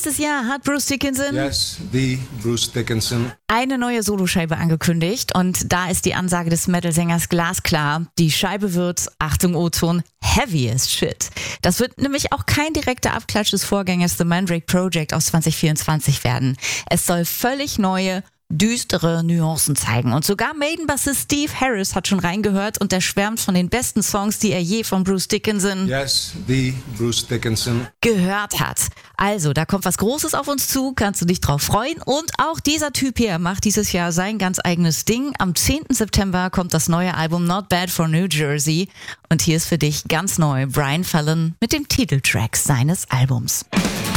Nächstes Jahr hat Bruce Dickinson the Bruce Dickinson eine neue Soloscheibe angekündigt und da ist die Ansage des Metal-Sängers glasklar. Die Scheibe wird, Achtung O-Ton, heavy as shit. Das wird nämlich auch kein direkter Abklatsch des Vorgängers The Mandrake Project aus 2024 werden. Es soll völlig neue, düstere Nuancen zeigen. Und sogar Maiden-Bassist Steve Harris hat schon reingehört und er schwärmt von den besten Songs, die er je von Bruce Dickinson the Bruce Dickinson gehört hat. Also, da kommt was Großes auf uns zu, kannst du dich drauf freuen. Und auch dieser Typ hier macht dieses Jahr sein ganz eigenes Ding. Am 10. September kommt das neue Album Not Bad for New Jersey. Und hier ist für dich ganz neu Brian Fallon mit dem Titeltrack seines Albums.